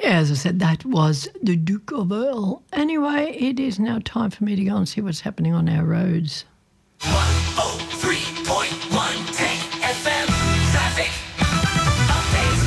As I said, that was the Duke of Earl. Anyway, it is now time for me to go and see what's happening on our roads. 103.1 Tank FM traffic update.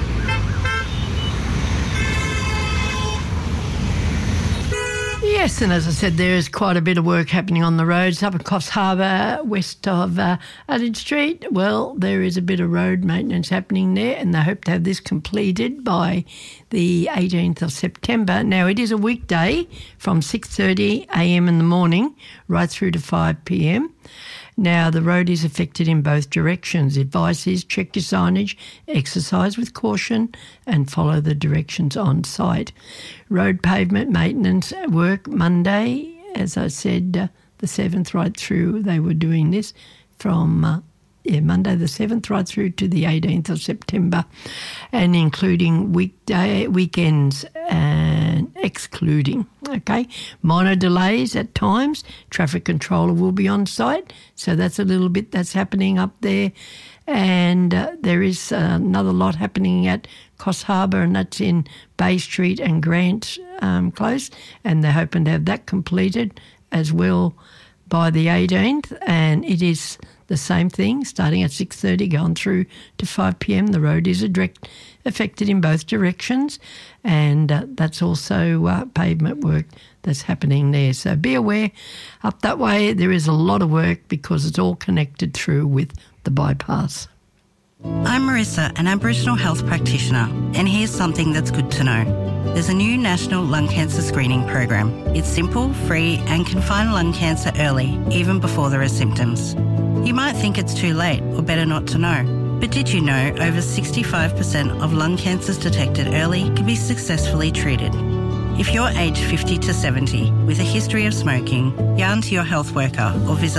Yes, and as I said, there is quite a bit of work happening on the roads up at Coffs Harbour, west of Adelaide Street. Well, there is a bit of road maintenance happening there, and they hope to have this completed by the 18th of September. Now, it is a weekday from 6:30 a.m. in the morning right through to 5 p.m. Now, the road is affected in both directions. Advice is check your signage, exercise with caution and follow the directions on site. Road pavement maintenance work Monday, as I said, the 7th right through. They were doing this from Monday the 7th right through to the 18th of September, and including weekends and excluding. Okay, minor delays at times. Traffic controller will be on site, so that's a little bit that's happening up there. And there is another lot happening at Coffs Harbour, and that's in Bay Street and Grant Close, and they're hoping to have that completed as well by the 18th, and it is the same thing, starting at 6:30, going through to 5 p.m. The road is affected in both directions, and that's also pavement work that's happening there. So be aware, up that way there is a lot of work because it's all connected through with the bypass. I'm Marissa, an Aboriginal health practitioner, and here's something that's good to know. There's a new national lung cancer screening program. It's simple, free, and can find lung cancer early, even before there are symptoms. You might think it's too late or better not to know. But did you know over 65% of lung cancers detected early can be successfully treated? If you're aged 50 to 70 with a history of smoking, yarn to your health worker or visit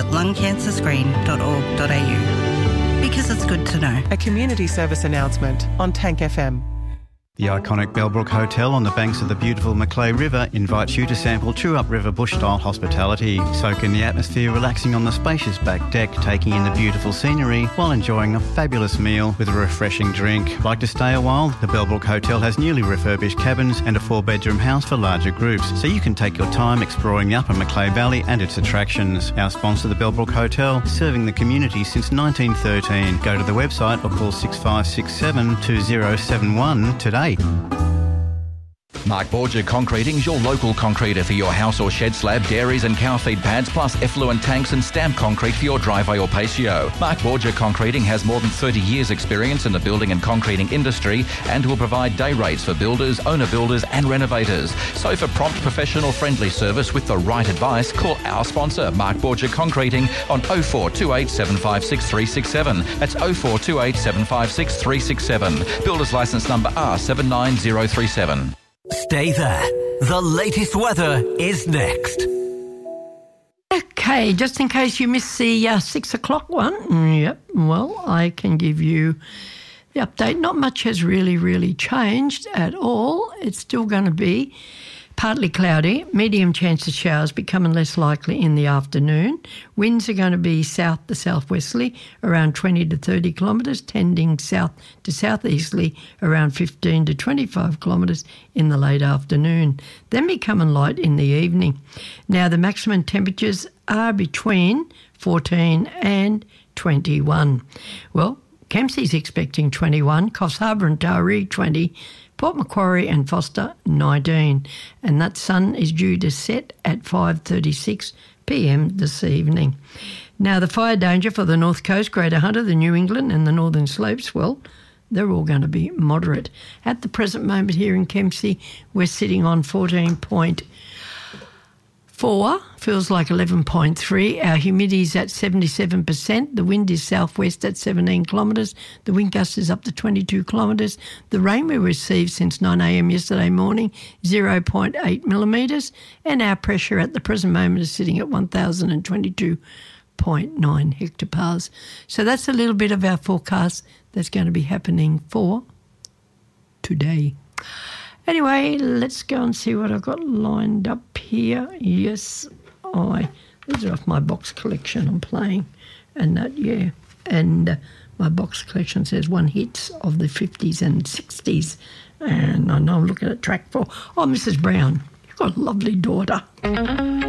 lungcancerscreen.org.au. Because it's good to know. A community service announcement on Tank FM. The iconic Bellbrook Hotel on the banks of the beautiful Macleay River invites you to sample true upriver bush-style hospitality. Soak in the atmosphere, relaxing on the spacious back deck, taking in the beautiful scenery while enjoying a fabulous meal with a refreshing drink. Like to stay a while? The Bellbrook Hotel has newly refurbished cabins and a 4-bedroom house for larger groups, so you can take your time exploring the upper Macleay Valley and its attractions. Our sponsor, the Bellbrook Hotel, serving the community since 1913. Go to the website or call 6567 2071 today. Mark Borger Concreting is your local concreter for your house or shed slab, dairies and cow feed pads, plus effluent tanks and stamped concrete for your driveway or patio. Mark Borger Concreting has more than 30 years experience in the building and concreting industry and will provide day rates for builders, owner builders and renovators. So for prompt, professional, friendly service with the right advice, call our sponsor, Mark Borger Concreting, on 0428 756 367. That's 0428 756 367. Builder's licence number R79037. Stay there. The latest weather is next. Okay, just in case you missed the 6 o'clock one, yep, well, I can give you the update. Not much has really changed at all. It's still going to be partly cloudy, medium chance of showers becoming less likely in the afternoon. Winds are going to be south to southwesterly around 20 to 30 kilometres, tending south to southeasterly around 15 to 25 kilometres in the late afternoon, then becoming light in the evening. Now, the maximum temperatures are between 14 and 21. Well, Kempsey's expecting 21, Coffs Harbour and Taree 20, Port Macquarie and Foster 19, and that sun is due to set at 5:36 p.m. this evening. Now, the fire danger for the North Coast, Greater Hunter, the New England and the Northern Slopes, well, they're all going to be moderate. At the present moment here in Kempsey, we're sitting on 14.4, feels like 11.3. Our humidity's at 77%. The wind is southwest at 17 kilometres. The wind gust is up to 22 kilometres. The rain we received since 9 a.m. yesterday morning, 0.8 millimetres. And our pressure at the present moment is sitting at 1,022.9 hectopascals. So that's a little bit of our forecast that's going to be happening for today. Anyway, let's go and see what I've got lined up here. Yes, these are off my box collection I'm playing and that, yeah. And My box collection says one hits of the 50s and 60s. And I know I'm looking at track 4. Oh, Mrs. Brown, you've got a lovely daughter.